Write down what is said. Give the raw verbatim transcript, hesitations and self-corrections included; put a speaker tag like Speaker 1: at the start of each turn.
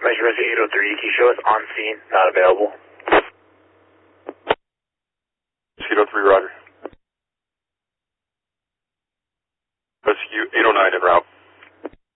Speaker 1: Rescue Rescue eight oh three, can you show us on scene, not available?
Speaker 2: eight oh three, roger. Rescue eight oh nine en route.